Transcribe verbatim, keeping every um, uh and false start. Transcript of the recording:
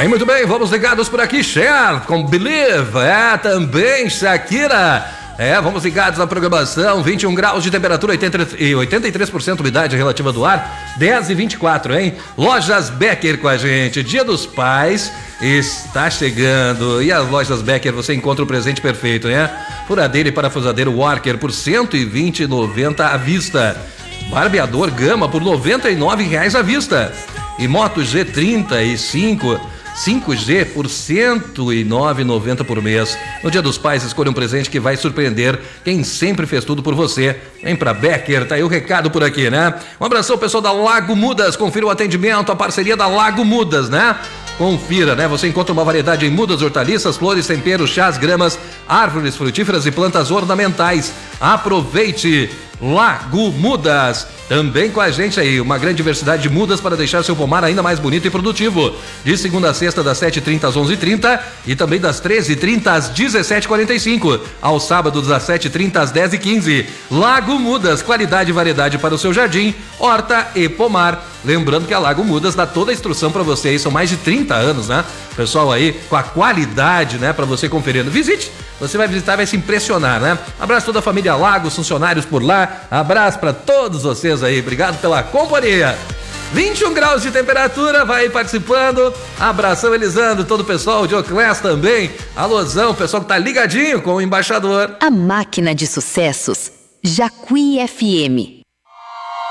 Bem, muito bem, vamos ligados por aqui, Cher, com Believe, é, também Shakira. É, vamos ligados na programação, vinte e um graus de temperatura, oitenta e oitenta e três por cento umidade relativa do ar, dez e vinte e quatro, hein? Lojas Becker com a gente, Dia dos Pais está chegando e as Lojas Becker você encontra o presente perfeito, né? Furadeira e parafusadeiro Walker por cento e vinte reais e noventa centavos à vista. Barbeador Gama por noventa e nove reais à vista. E Moto G trinta e cinco cinco G por cento e nove reais e noventa centavos por mês. No Dia dos Pais, escolha um presente que vai surpreender quem sempre fez tudo por você. Vem pra Becker, tá aí o recado por aqui, né? Um abração, pessoal da Lago Mudas. Confira o atendimento, a parceria da Lago Mudas, né? Confira, né? Você encontra uma variedade em mudas, hortaliças, flores, temperos, chás, gramas, árvores frutíferas e plantas ornamentais. Aproveite! Lago Mudas, também com a gente aí, uma grande diversidade de mudas para deixar seu pomar ainda mais bonito e produtivo. De segunda a sexta, das sete e trinta às onze e trinta e também das treze e trinta às dezessete e quarenta e cinco. Aos sábados, das sete e trinta às dez e quinze. Lago Mudas, qualidade e variedade para o seu jardim, horta e pomar. Lembrando que a Lago Mudas dá toda a instrução para você aí, são mais de trinta anos, né? Pessoal aí, com a qualidade, né, para você conferir. Visite, você vai visitar, vai se impressionar, né? Abraço toda a família Lago, os funcionários por lá. Abraço para todos vocês aí, obrigado pela companhia. vinte e um graus de temperatura, vai participando. Abração, Elisandro, todo o pessoal, o Dioclés também. Alôzão, pessoal que tá ligadinho com o embaixador. A máquina de sucessos, Jacuí F M.